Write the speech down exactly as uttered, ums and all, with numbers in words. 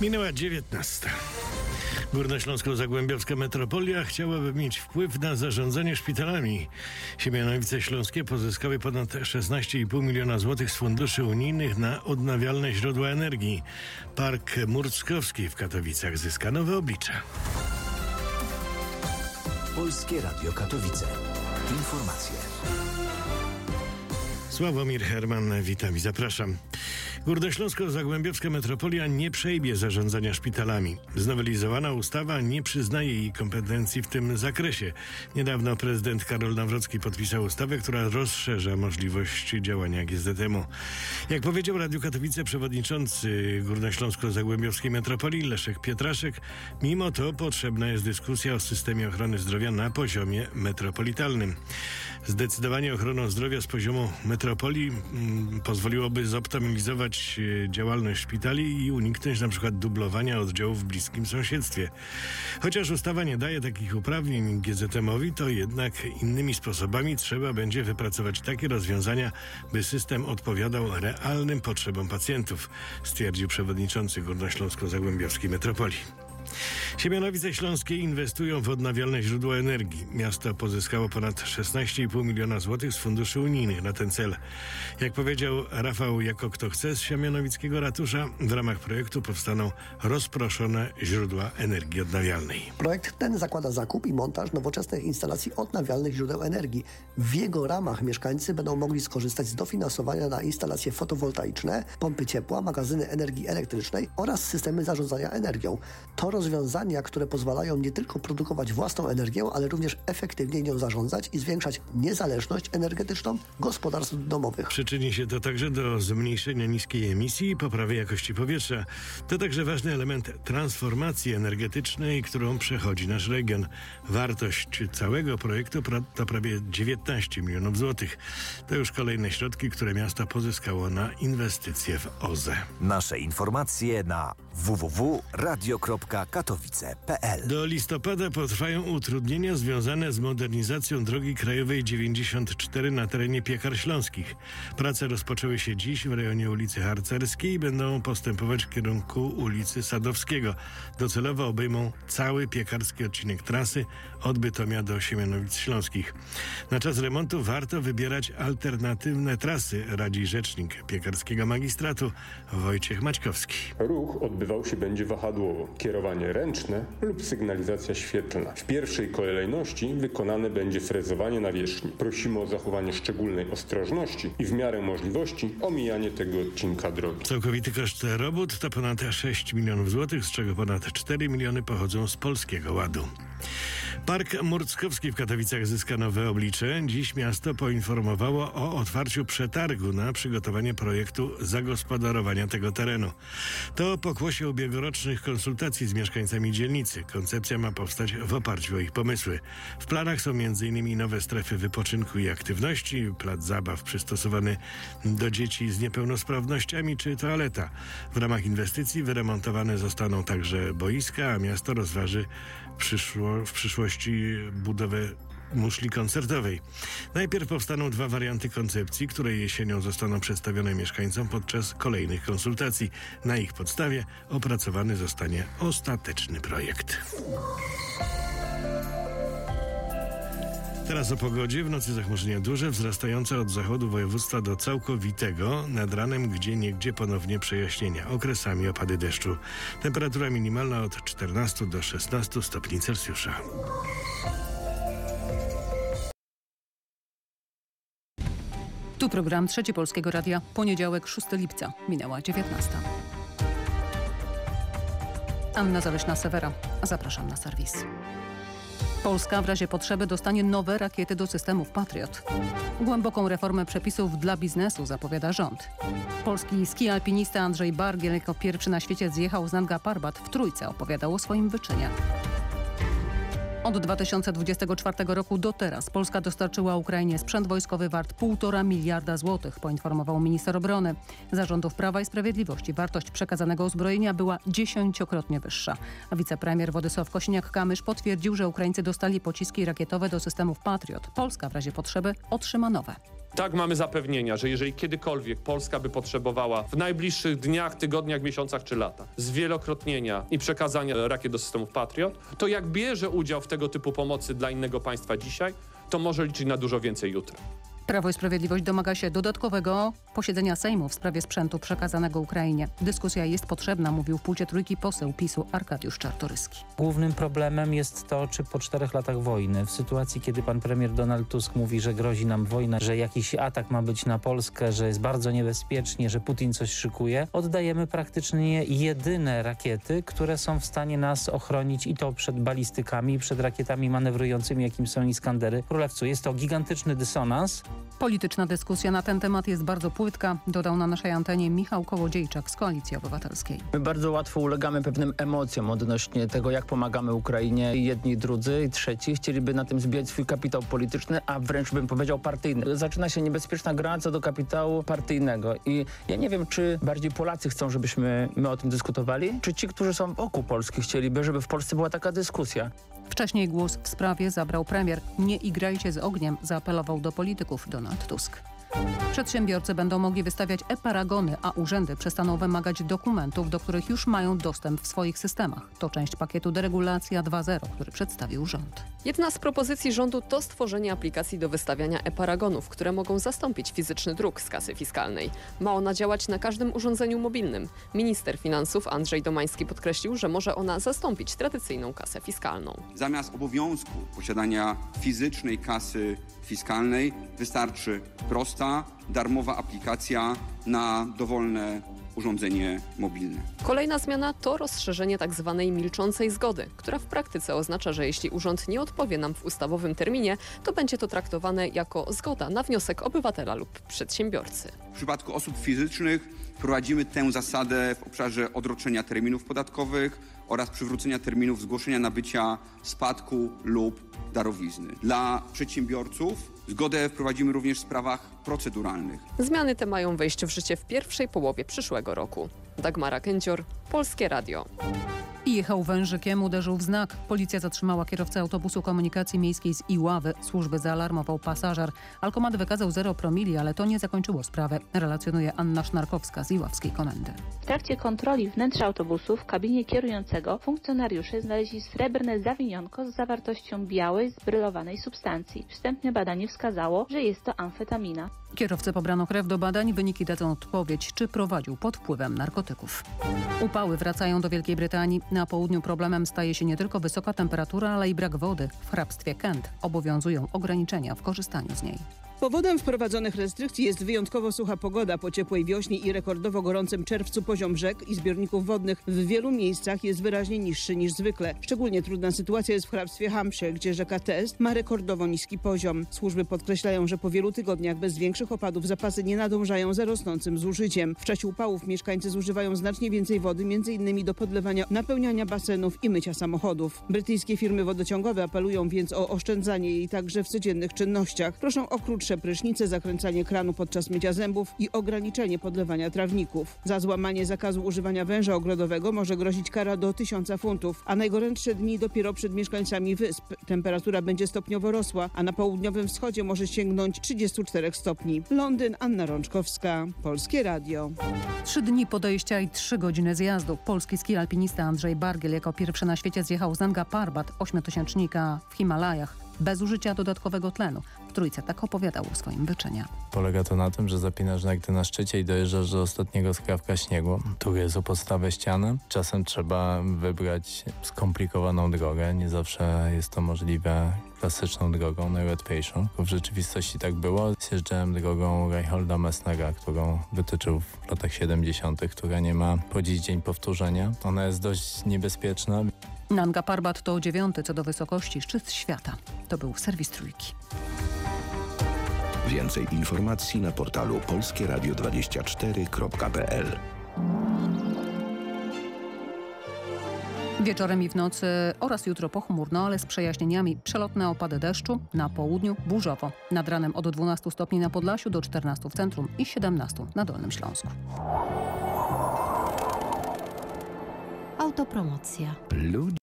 Minęła dziewiętnasta. Górnośląsko-zagłębiowska metropolia chciałaby mieć wpływ na zarządzanie szpitalami. Siemianowice Śląskie pozyskały ponad szesnaście i pół miliona złotych z funduszy unijnych na odnawialne źródła energii. Park Murckowski w Katowicach zyska nowe oblicze. Polskie Radio Katowice. Informacje. Sławomir Herman, witam i zapraszam. Górnośląsko-zagłębiowska metropolia nie przejmie zarządzania szpitalami. Znowelizowana ustawa nie przyznaje jej kompetencji w tym zakresie. Niedawno prezydent Karol Nawrocki podpisał ustawę, która rozszerza możliwości działania G Z M u. Jak powiedział Radiu Katowice przewodniczący Górnośląsko-zagłębiowskiej metropolii Leszek Pietraszek, mimo to potrzebna jest dyskusja o systemie ochrony zdrowia na poziomie metropolitalnym. Zdecydowanie ochroną zdrowia z poziomu metropolii mm, pozwoliłoby zoptymalizować działalność szpitali i uniknąć na przykład dublowania oddziałów w bliskim sąsiedztwie. Chociaż ustawa nie daje takich uprawnień G Z M owi, to jednak innymi sposobami trzeba będzie wypracować takie rozwiązania, by system odpowiadał realnym potrzebom pacjentów, stwierdził przewodniczący Górnośląsko-Zagłębiowskiej metropolii. Siemianowice Śląskie inwestują w odnawialne źródła energii. Miasto pozyskało ponad szesnaście i pół miliona złotych z funduszy unijnych na ten cel. Jak powiedział Rafał Jako Kto Chce z siemianowickiego ratusza, w ramach projektu powstaną rozproszone źródła energii odnawialnej. Projekt ten zakłada zakup i montaż nowoczesnych instalacji odnawialnych źródeł energii. W jego ramach mieszkańcy będą mogli skorzystać z dofinansowania na instalacje fotowoltaiczne, pompy ciepła, magazyny energii elektrycznej oraz systemy zarządzania energią. To rozwiązania, które pozwalają nie tylko produkować własną energię, ale również efektywnie nią zarządzać i zwiększać niezależność energetyczną gospodarstw domowych. Przyczyni się to także do zmniejszenia niskiej emisji i poprawy jakości powietrza. To także ważny element transformacji energetycznej, którą przechodzi nasz region. Wartość całego projektu to prawie dziewiętnaście milionów złotych. To już kolejne środki, które miasto pozyskało na inwestycje w O Z E. Nasze informacje na w w w kropka radio kropka katowice kropka p l. Do listopada potrwają utrudnienia związane z modernizacją drogi krajowej dziewięćdziesiąt cztery na terenie Piekar Śląskich. Prace rozpoczęły się dziś w rejonie ulicy Harcerskiej i będą postępować w kierunku ulicy Sadowskiego. Docelowo obejmą cały piekarski odcinek trasy od Bytomia do Siemianowic Śląskich. Na czas remontu warto wybierać alternatywne trasy, radzi rzecznik piekarskiego magistratu Wojciech Maćkowski. Ruch odbywał się będzie wahadłowo. Kierowanie ręczne lub sygnalizacja świetlna. W pierwszej kolejności wykonane będzie frezowanie nawierzchni. Prosimy o zachowanie szczególnej ostrożności i w miarę możliwości omijanie tego odcinka drogi. Całkowity koszt robót to ponad sześć milionów złotych, z czego ponad cztery miliony pochodzą z Polskiego Ładu. Park Murckowski w Katowicach zyska nowe oblicze. Dziś miasto poinformowało o otwarciu przetargu na przygotowanie projektu zagospodarowania tego terenu. To pokłosie ubiegłorocznych konsultacji z mieszkańcami dzielnicy. Koncepcja ma powstać w oparciu o ich pomysły. W planach są między innymi nowe strefy wypoczynku i aktywności, plac zabaw przystosowany do dzieci z niepełnosprawnościami czy toaleta. W ramach inwestycji wyremontowane zostaną także boiska, a miasto rozważy przyszło, w przyszłości budowę muszli koncertowej. Najpierw powstaną dwa warianty koncepcji, które jesienią zostaną przedstawione mieszkańcom podczas kolejnych konsultacji. Na ich podstawie opracowany zostanie ostateczny projekt. Teraz o pogodzie. W nocy zachmurzenia duże, wzrastające od zachodu województwa do całkowitego. Nad ranem gdzieniegdzie ponownie przejaśnienia. Okresami opady deszczu. Temperatura minimalna od czternastu do szesnastu stopni Celsjusza. Tu program Trzeci Polskiego Radia. Poniedziałek, szóstego lipca. Minęła dziewiętnasta. Anna Zaleśna-Sewera. Zapraszam na serwis. Polska w razie potrzeby dostanie nowe rakiety do systemów Patriot. Głęboką reformę przepisów dla biznesu zapowiada rząd. Polski ski alpinista Andrzej Bargiel jako pierwszy na świecie zjechał z Nanga Parbat w Trójce. Opowiadał o swoim wyczynie. Od dwa tysiące dwudziestego czwartego roku do teraz Polska dostarczyła Ukrainie sprzęt wojskowy wart półtora miliarda złotych, poinformował minister obrony. Za rządów Prawa i Sprawiedliwości wartość przekazanego uzbrojenia była dziesięciokrotnie wyższa. A wicepremier Władysław Kosiniak-Kamysz potwierdził, że Ukraińcy dostali pociski rakietowe do systemów Patriot. Polska w razie potrzeby otrzyma nowe. Tak, mamy zapewnienia, że jeżeli kiedykolwiek Polska by potrzebowała w najbliższych dniach, tygodniach, miesiącach czy latach zwielokrotnienia i przekazania rakiet do systemów Patriot, to jak bierze udział w tego typu pomocy dla innego państwa dzisiaj, to może liczyć na dużo więcej jutro. Prawo i Sprawiedliwość domaga się dodatkowego posiedzenia Sejmu w sprawie sprzętu przekazanego Ukrainie. Dyskusja jest potrzebna, mówił w Pulcie Trójki poseł PiSu Arkadiusz Czartoryski. Głównym problemem jest to, czy po czterech latach wojny, w sytuacji, kiedy pan premier Donald Tusk mówi, że grozi nam wojna, że jakiś atak ma być na Polskę, że jest bardzo niebezpiecznie, że Putin coś szykuje, oddajemy praktycznie jedyne rakiety, które są w stanie nas ochronić i to przed balistykami, przed rakietami manewrującymi, jakim są Iskandery. Królewcu, jest to gigantyczny dysonans. Polityczna dyskusja na ten temat jest bardzo płytka, dodał na naszej antenie Michał Kołodziejczak z Koalicji Obywatelskiej. My bardzo łatwo ulegamy pewnym emocjom odnośnie tego, jak pomagamy Ukrainie. Jedni, drudzy i trzeci chcieliby na tym zbijać swój kapitał polityczny, a wręcz bym powiedział partyjny. Zaczyna się niebezpieczna gra co do kapitału partyjnego i ja nie wiem, czy bardziej Polacy chcą, żebyśmy my o tym dyskutowali, czy ci, którzy są wokół Polski, chcieliby, żeby w Polsce była taka dyskusja. Wcześniej głos w sprawie zabrał premier. Nie igrajcie z ogniem, zaapelował do polityków Donald Tusk. Przedsiębiorcy będą mogli wystawiać e-paragony, a urzędy przestaną wymagać dokumentów, do których już mają dostęp w swoich systemach. To część pakietu Deregulacja dwa zero, który przedstawił rząd. Jedna z propozycji rządu to stworzenie aplikacji do wystawiania e-paragonów, które mogą zastąpić fizyczny druk z kasy fiskalnej. Ma ona działać na każdym urządzeniu mobilnym. Minister finansów Andrzej Domański podkreślił, że może ona zastąpić tradycyjną kasę fiskalną. Zamiast obowiązku posiadania fizycznej kasy fiskalnej wystarczy prosta, darmowa aplikacja na dowolne urządzenie mobilne. Kolejna zmiana to rozszerzenie tzw. milczącej zgody, która w praktyce oznacza, że jeśli urząd nie odpowie nam w ustawowym terminie, to będzie to traktowane jako zgoda na wniosek obywatela lub przedsiębiorcy. W przypadku osób fizycznych wprowadzimy tę zasadę w obszarze odroczenia terminów podatkowych oraz przywrócenia terminów zgłoszenia nabycia spadku lub darowizny. Dla przedsiębiorców zgodę wprowadzimy również w sprawach proceduralnych. Zmiany te mają wejść w życie w pierwszej połowie przyszłego roku. Dagmara Kęcior, Polskie Radio. I jechał wężykiem, uderzył w znak. Policja zatrzymała kierowcę autobusu komunikacji miejskiej z Iławy. Służby zaalarmował pasażer. Alkomat wykazał zero promili, ale to nie zakończyło sprawy, relacjonuje Anna Sznarkowska z Iławskiej Komendy. W trakcie kontroli wnętrza autobusu w kabinie kierującego funkcjonariusze znaleźli srebrne zawiniątko z zawartością białej, zbrylowanej substancji. Wstępne badanie wskazało, że jest to amfetamina. Kierowcy pobrano krew do badań. Wyniki dadzą odpowiedź, czy prowadził pod wpływem narkotyków. Upały wracają do Wielkiej Brytanii. Na południu problemem staje się nie tylko wysoka temperatura, ale i brak wody. W hrabstwie Kent obowiązują ograniczenia w korzystaniu z niej. Powodem wprowadzonych restrykcji jest wyjątkowo sucha pogoda. Po ciepłej wiośnie i rekordowo gorącym czerwcu poziom rzek i zbiorników wodnych w wielu miejscach jest wyraźnie niższy niż zwykle. Szczególnie trudna sytuacja jest w hrabstwie Hampshire, gdzie rzeka Test ma rekordowo niski poziom. Służby podkreślają, że po wielu tygodniach bez większych opadów zapasy nie nadążają za rosnącym zużyciem. W czasie upałów mieszkańcy zużywają znacznie więcej wody, między innymi do podlewania, napełniania basenów i mycia samochodów. Brytyjskie firmy wodociągowe apelują więc o oszczędzanie jej także w codziennych czynnościach. Proszą o krótsze prysznice, zakręcanie kranu podczas mycia zębów i ograniczenie podlewania trawników. Za złamanie zakazu używania węża ogrodowego może grozić kara do tysiąca funtów, a najgorętsze dni dopiero przed mieszkańcami wysp. Temperatura będzie stopniowo rosła, a na południowym wschodzie może sięgnąć trzydziestu czterech stopni. Londyn, Anna Rączkowska, Polskie Radio. Trzy dni podejścia i trzy godziny zjazdu. Polski ski alpinista Andrzej Bargiel jako pierwszy na świecie zjechał z Nanga Parbat, ośmiotysięcznika w Himalajach, bez użycia dodatkowego tlenu. W Trójce tak opowiadał o swoim wyczynie. Polega to na tym, że zapinasz nagdy na szczycie i dojeżdżasz do ostatniego skrawka śniegu. Tu jest o podstawę ściany. Czasem trzeba wybrać skomplikowaną drogę. Nie zawsze jest to możliwe klasyczną drogą, najłatwiejszą. W rzeczywistości tak było. Zjeżdżałem drogą Reinholda Messnera, którą wytyczył w latach siedemdziesiątych, która nie ma po dziś dzień powtórzenia. Ona jest dość niebezpieczna. Nanga Parbat to dziewiąty co do wysokości szczyt świata. To był serwis Trójki. Więcej informacji na portalu polskie radio dwadzieścia cztery kropka p l. Wieczorem i w nocy oraz jutro pochmurno, ale z przejaśnieniami. Przelotne opady deszczu, na południu burzowo. Nad ranem od dwunastu stopni na Podlasiu do czternastu w centrum i siedemnastu na Dolnym Śląsku. Autopromocja. Ludzie